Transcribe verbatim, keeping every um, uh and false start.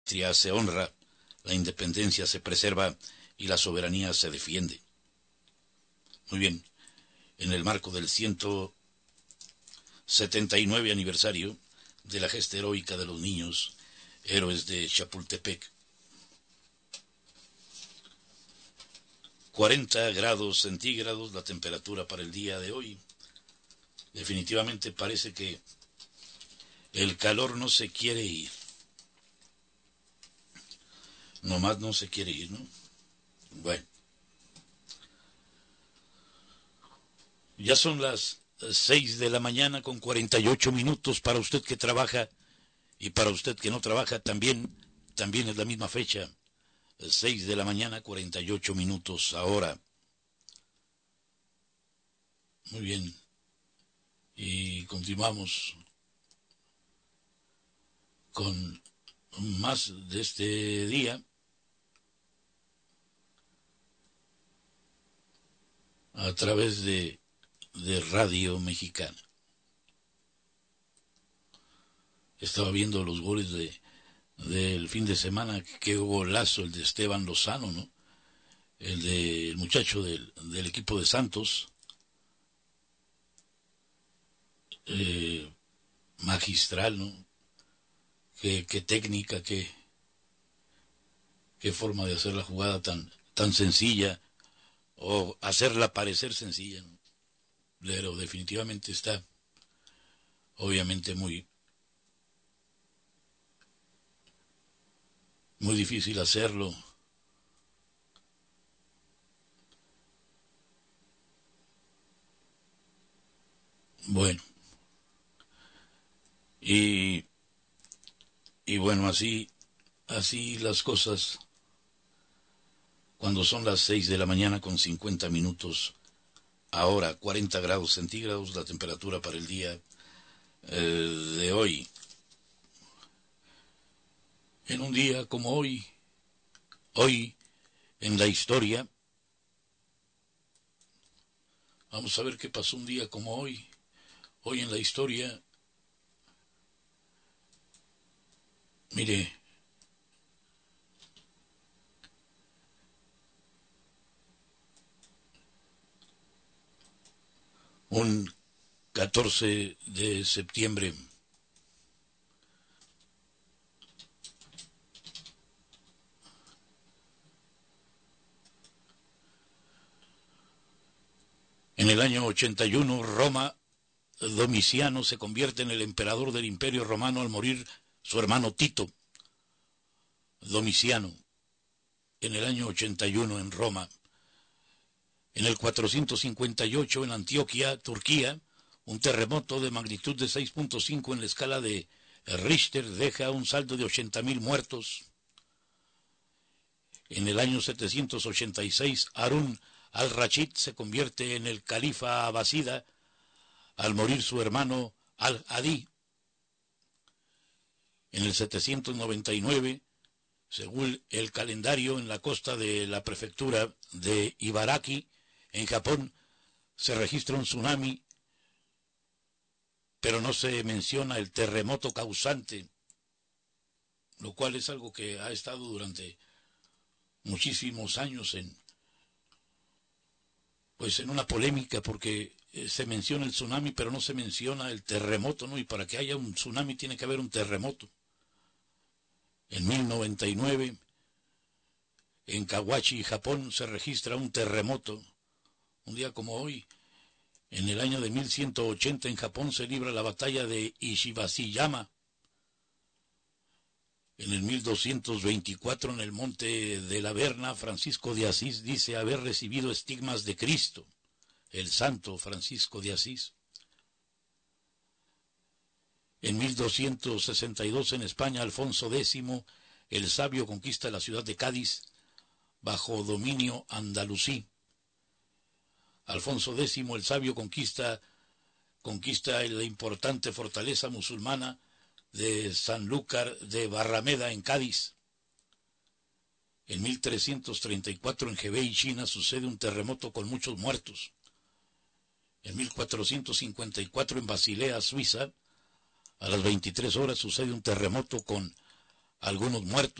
patria se honra, la independencia se preserva y la soberanía se defiende. Muy bien, en el marco del ciento setenta y nueve aniversario de la gesta heroica de los niños, héroes de Chapultepec, cuarenta grados centígrados la temperatura para el día de hoy. Definitivamente parece que el calor no se quiere ir. Nomás no se quiere ir, ¿no? Bueno. Ya son las seis de la mañana con cuarenta y ocho minutos para usted que trabaja y para usted que no trabaja también, también es la misma fecha. seis de la mañana, cuarenta y ocho minutos ahora. Muy bien. Y continuamos con más de este día a través de, de Radio Mexicana. Estaba viendo los goles de del fin de semana. Qué golazo el de Esteban Lozano, ¿no? El de el muchacho del, del equipo de Santos. Eh, magistral, ¿no? Qué, qué técnica, qué, qué forma de hacer la jugada tan, tan sencilla, o hacerla parecer sencilla, ¿no? Pero definitivamente está, obviamente, muy, muy difícil hacerlo. Bueno, y, y bueno, así, así las cosas, cuando son las seis de la mañana con cincuenta minutos, ahora cuarenta grados centígrados la temperatura para el día eh, de hoy. En un día como hoy, hoy en la historia, vamos a ver qué pasó un día como hoy, hoy en la historia. Mire, un catorce de septiembre, en el año ochenta y uno, Roma, Domiciano se convierte en el emperador del Imperio Romano al morir su hermano Tito. Domiciano, en el año ochenta y uno en Roma. En el cuatrocientos cincuenta y ocho, en Antioquia, Turquía, un terremoto de magnitud de seis punto cinco en la escala de Richter deja un saldo de ochenta mil muertos. En el año setecientos ochenta y seis, Harún al-Rashid se convierte en el califa abasida al morir su hermano al-Adí. En el setecientos noventa y nueve, según el calendario, en la costa de la prefectura de Ibaraki, en Japón, se registra un tsunami, pero no se menciona el terremoto causante, lo cual es algo que ha estado durante muchísimos años en, pues en una polémica, porque se menciona el tsunami, pero no se menciona el terremoto, ¿no? Y para que haya un tsunami tiene que haber un terremoto. En mil noventa y nueve, en Kawachi, Japón, se registra un terremoto. Un día como hoy, en el año de mil ciento ochenta, en Japón se libra la batalla de Ishibashiyama. En el mil doscientos veinticuatro, en el monte de la Verna, Francisco de Asís dice haber recibido estigmas de Cristo, el santo Francisco de Asís. En mil doscientos sesenta y dos, en España, Alfonso X, el sabio, conquista la ciudad de Cádiz bajo dominio andalusí. Alfonso X, el sabio, conquista, conquista la importante fortaleza musulmana de Sanlúcar de Barrameda en Cádiz. En mil trescientos treinta y cuatro, en Hebei, China, sucede un terremoto con muchos muertos. En mil cuatrocientos cincuenta y cuatro, en Basilea, Suiza, a las veintitrés horas sucede un terremoto con algunos muertos.